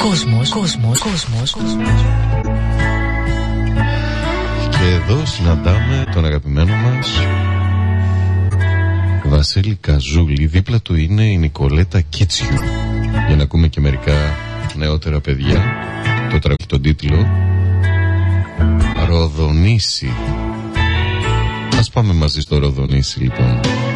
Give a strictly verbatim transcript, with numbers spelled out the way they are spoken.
Κόσμος, κόσμος, κόσμος, κόσμος. Και εδώ συναντάμε τον αγαπημένο μας Βασίλη Καζούλη. Δίπλα του είναι η Νικολέτα Κίτσιου. Για να ακούμε και μερικά νεότερα παιδιά. Το τραγούδι, τον τίτλο Ροδονήσι. Ας πάμε μαζί στο Ροδονήσι λοιπόν.